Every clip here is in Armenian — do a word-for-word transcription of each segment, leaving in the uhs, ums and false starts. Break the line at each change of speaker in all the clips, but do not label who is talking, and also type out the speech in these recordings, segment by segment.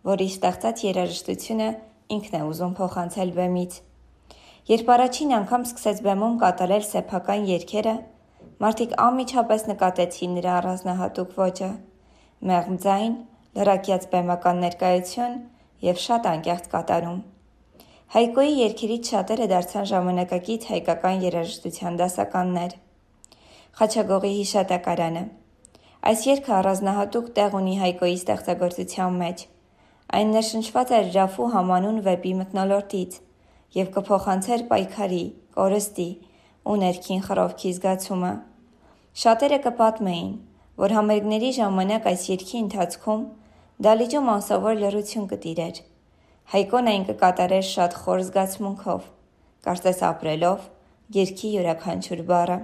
որ իր ստեղծած երաժշտությունը ինքն է ուզում փոխանցել բեմից։ Երբ առաջին անգամ սկսեց բեմում կատարել սեփական երգերը, մարդիկ անմիջապես նկատեցին նրա առանձնահատուկ ոճը՝ մեղմ ձայն, լրակյաց բեմական ներկայություն և շատ անկեղծ կատարում։ Հայկոյի երգերից շատերը դարձան ժամանակակից հայկական երաժշտության դասականներ։ Խաչագողի հիշատակարանը։ Այս երգը առանձնահատուկ տեղ ունի Հայկոյի ստեղծագործության մեջ։ Այն ներշնչված էր Ռաֆու համանուն վեպի մթնոլորտից և կփոխանցեր պայքարի, կորստի ու ներքին խռովքի զգացումը։ Շատերը կպատմեին, որ համերգների ժամանակ այս երգի ընթացքում դահլիճում անսովոր լռություն կտիրեր։ Հայկոն այն կկատարեր շատ խոր զգացմունքով, կարծես ապրելով երգի յուրաքանչյուր բառը։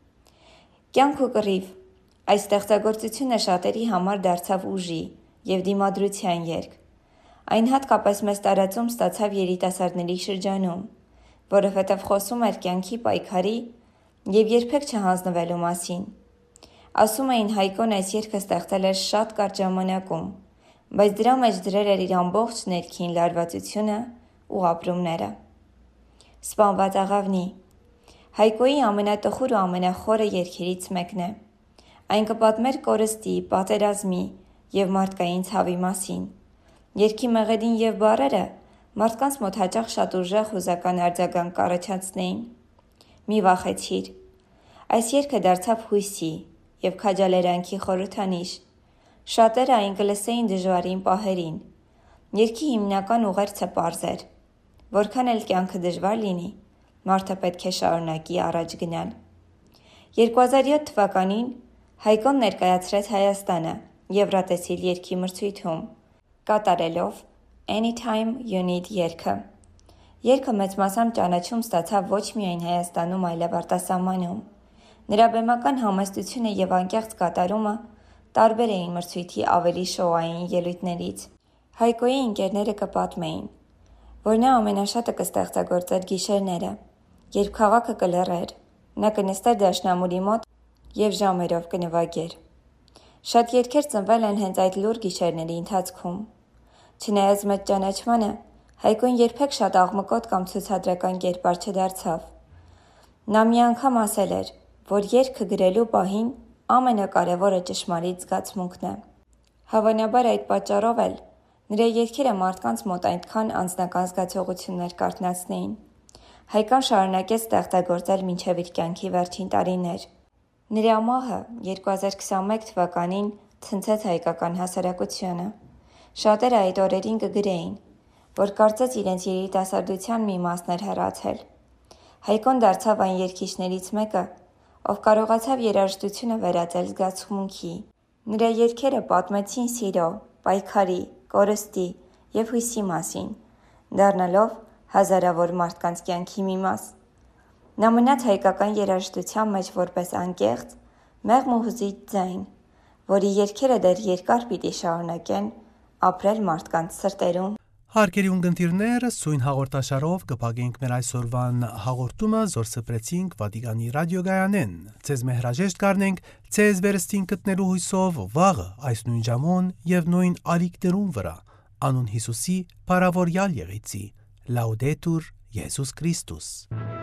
Կյանք ու կռիվ։ Այս ստեղծագործությունը շատերի համար դարձավ ուժի և դիմադրության երգ։ Այն հատկապես մեծ տարածում ստացավ երիտասարդների շրջանում, որովհետև խոսում էր կյանքի պայքարի և երբեք չհանձնվելու մասին։ Ասում էին Հայկոն այս երգը ստեղծել էր շատ կարճ ժամանակում, բայց դրա մեջ դրել էր իր ամբողջ ներքին լարվածությունը ու ապրումները։ Սպանված աղավնի։ Հայկոյի ամենատխուր ու ամենախորը երգերից մեկն է։ Այն կպատմեր կորստի, պատերազմի և մարդկային ցավի մասին։ Երգի մեղեդին և բառերը մարդկանց մոտ հաճախ շատ ուժեղ հուզական արձագանք կառաջացնեին։ Մի վախեցիր։ Այս երգը դարձավ հույսի և քաջալերանքի խորհրդանիշ։ Շատերը այն կլսեին դժվարին պահերին։ Երգի հիմնական ուղերձը պարզ էր. որքան էլ կյանքը դժվար լինի, մարդը պետք է շարունակի առաջ գնալ։ երկու հազար յոթ թվականին Հայկոն ներկայացրեց Հայաստանը Եվրատեսիլ երգի մրցույթում, կատարելով Anytime You Need երգը։ Երգը մեծ մասամբ ճանաչում ստացավ ոչ միայն Հայաստանում, այլև արտասահմանում։ Նրա բեմական համեստությունը և անկեղծ կատարումը տարբեր էին մրցույթի ավելի շոուային ելույթներից։ Հայկոյի ընկերները կպատմեին, որ նա ամենաշատը կստեղծագործեր գիշերները, երբ քաղաքը կլռեր, նա կնստեր դաշնամուրի մոտ և ժամերով կնվագեր։ Շատ երգեր ծնվել են հենց այդ լուռ գիշերների ընթացքում։ Չնայած մեծ ճանաչմանը, Հայկոն երբեք շատ աղմկոտ կամ ցուցադրական կերպար չդարձավ։ Նա մի անգամ ասել էր, որ երգը գրելու պահին ամենակարևորը ճշմարիտ զգացմունքն է։ Հավանաբար այդ պատճառով էլ նրա երգերը մարդկանց մոտ այնքան անձնական զգացողություններ կարթնացնեին։ Հայկան շարունակեց ստեղծագործել մինչև իր կյանքի վերջին տարիներ։ Նրա մահը երկու հազար քսաներկու թվականին ցնցեց հայկական հասարակությանը։ Շատերը այդ օրերին կգրեին, որ կարծես իրենց երիտասարդության մի մասն էր հեռացել։ Հայկոն դարձավ այն երգիչներից մեկը, ով կարողացավ երաժշտությունը վերածել զգացմունքի։ Նրա երգերը պատմեցին սիրո, պայքարի, կորստի և հույսի մասին, դառնալով հազարավոր մարդկանց կյանքի մի մաս։ Նա մնաց հայկական երաժշտության մեջ որպես անկեղծ, մեղմ ու հուզիչ ձայն, որի երգերը դեռ երկար պիտի շարունակեն ապրել մարդկանց սրտերում։
Հարգելի ունկնդիրներ, սույն հաղորդաշարով կփակենք մեր այսօրվան հաղորդումը, որ սփռեցինք Վատիկանի ռադիոգայանեն։ Ձեզ մեհրաժեշտ կառնենք ձեզ վերստին գտնելու հույսով վաղը այս նույն ժամուն եւ նույն ալիքներուն վրա։ Անուն Հիսուսի, փառավորյալ եղեցի։ Լաուդետուր Եզուս Քրիստոս։